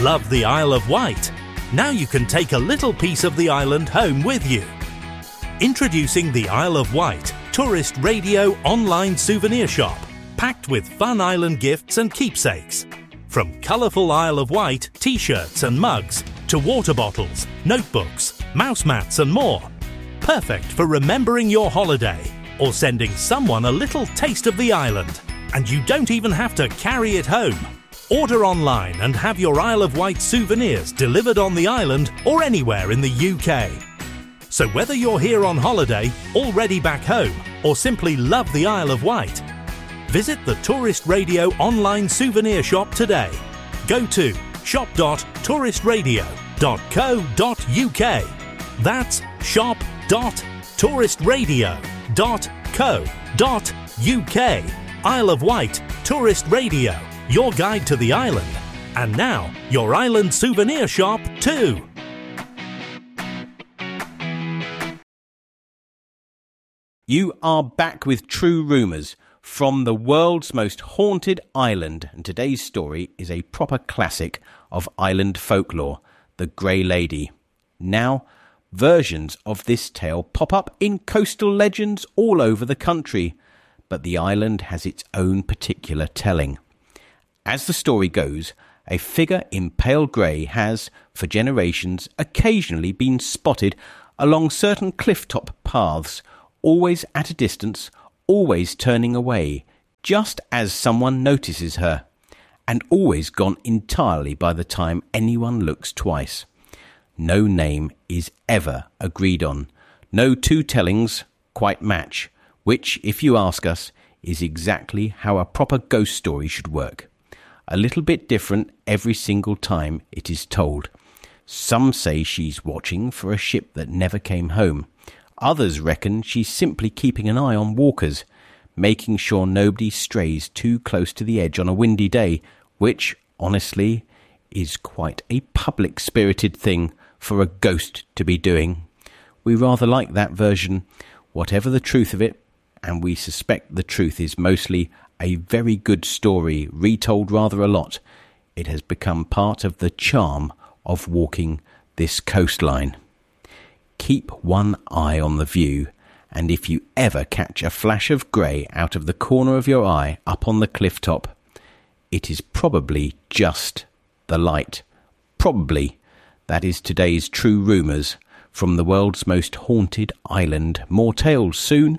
Love the Isle of Wight? Now you can take a little piece of the island home with you. Introducing the Isle of Wight Tourist Radio online souvenir shop, packed with fun island gifts and keepsakes. From colourful Isle of Wight t-shirts and mugs to water bottles, notebooks, mouse mats and more. Perfect for remembering your holiday or sending someone a little taste of the island. And you don't even have to carry it home. Order online and have your Isle of Wight souvenirs delivered on the island or anywhere in the UK. So whether you're here on holiday, already back home, or simply love the Isle of Wight, visit the Tourist Radio online souvenir shop today. Go to shop.touristradio.co.uk. That's shop.touristradio.co.uk. Isle of Wight Tourist Radio, your guide to the island. And now, your island souvenir shop too. You are back with True Rumours from the world's most haunted island, and today's story is a proper classic of island folklore, the Grey Lady. Now, versions of this tale pop up in coastal legends all over the country, but the island has its own particular telling. As the story goes, a figure in pale grey has, for generations, occasionally been spotted along certain cliff-top paths, always at a distance, always turning away, just as someone notices her, and always gone entirely by the time anyone looks twice. No name is ever agreed on. No two tellings quite match, which, if you ask us, is exactly how a proper ghost story should work. A little bit different every single time it is told. Some say she's watching for a ship that never came home. Others reckon she's simply keeping an eye on walkers, making sure nobody strays too close to the edge on a windy day, which, honestly, is quite a public-spirited thing for a ghost to be doing. We rather like that version, whatever the truth of it, and we suspect the truth is mostly a very good story retold rather a lot. It has become part of the charm of walking this coastline. Keep one eye on the view, and if you ever catch a flash of grey out of the corner of your eye up on the cliff top, it is probably just the light. Probably. That is today's True Rumours from the world's most haunted island. More tales soon.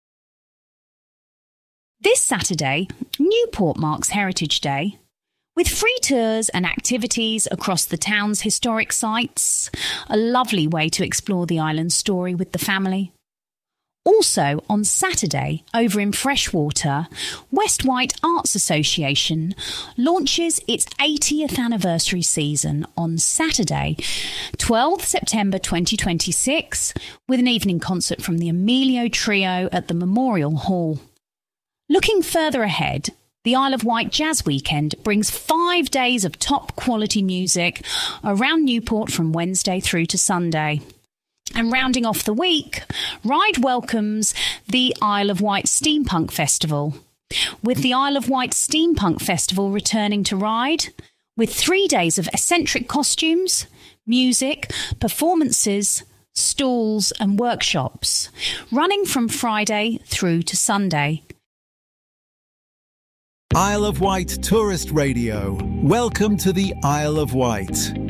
This Saturday, Newport marks Heritage Day, with free tours and activities across the town's historic sites. A lovely way to explore the island's story with the family. Also, on Saturday, over in Freshwater, West Wight Arts Association launches its 80th anniversary season on Saturday, 12th September 2026, with an evening concert from the Emilio Trio at the Memorial Hall. Looking further ahead, the Isle of Wight Jazz Weekend brings 5 days of top-quality music around Newport from Wednesday through to Sunday. And rounding off the week, Ryde welcomes the Isle of Wight Steampunk Festival, with the Isle of Wight Steampunk Festival returning to Ryde, with 3 days of eccentric costumes, music, performances, stalls and workshops, running from Friday through to Sunday. Isle of Wight Tourist Radio. Welcome to the Isle of Wight.